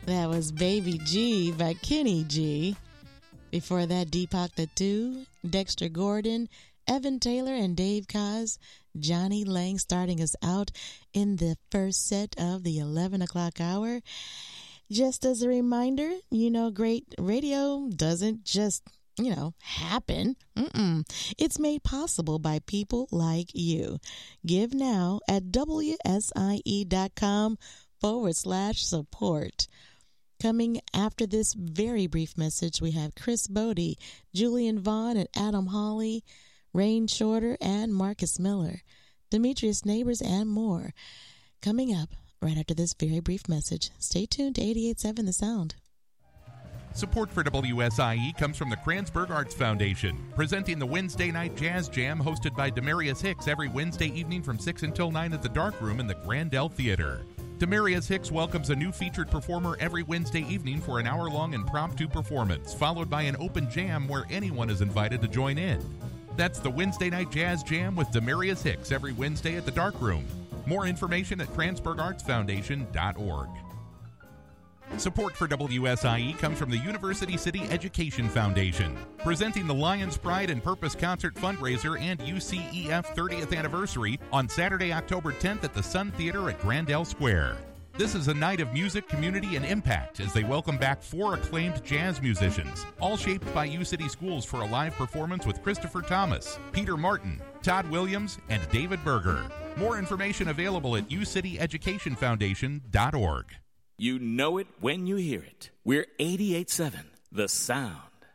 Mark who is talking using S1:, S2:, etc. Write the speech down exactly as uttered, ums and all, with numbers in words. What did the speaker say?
S1: That was Baby G by Kenny G. Before that, Deepak Tatu, Dexter Gordon, Evan Taylor, and Dave Kaz, Johnny Lang starting us out in the first set of the eleven o'clock hour. Just as a reminder, you know, great radio doesn't just, you know, happen. Mm-mm. It's made possible by people like you. Give now at W S I E dot com forward slash support. Coming after this very brief message, we have Chris Bodie, Julian Vaughn, and Adam Hawley, Rain Shorter, and Marcus Miller, Demetrius Neighbors, and more. Coming up right after this very brief message. Stay tuned to eighty-eight point seven The Sound.
S2: Support for W S I E comes from the Kranzberg Arts Foundation, presenting the Wednesday Night Jazz Jam hosted by Demarius Hicks every Wednesday evening from six until nine at the Dark Room in the Grandel Theater. Demarius Hicks welcomes a new featured performer every Wednesday evening for an hour-long impromptu performance, followed by an open jam where anyone is invited to join in. That's the Wednesday Night Jazz Jam with Demarius Hicks every Wednesday at the Dark Room. More information at Kranzberg Arts Foundation dot org. Support for W S I E comes from the University City Education Foundation, presenting the Lions Pride and Purpose Concert fundraiser and U C E F thirtieth anniversary on Saturday, October tenth at the Sun Theater at Grandel Square. This is a night of music, community, and impact as they welcome back four acclaimed jazz musicians, all shaped by U-City Schools for a live performance with Christopher Thomas, Peter Martin, Todd Williams, and David Berger. More information available at U City Education Foundation dot org.
S3: You know it when you hear it. We're eighty-eight point seven, The Sound.